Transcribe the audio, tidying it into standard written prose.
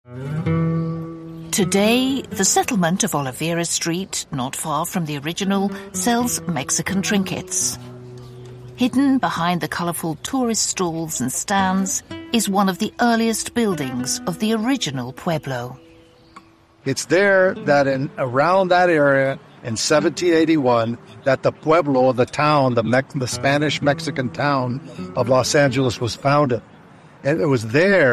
Today, the settlement of Oliveira Street, not far from the original, sells Mexican trinkets. Hidden behind the colourful tourist stalls and stands is one of the earliest buildings of the original Pueblo. It's there that around that area in 1781 that the Pueblo, the town, the Spanish-Mexican town of Los Angeles was founded. And it was there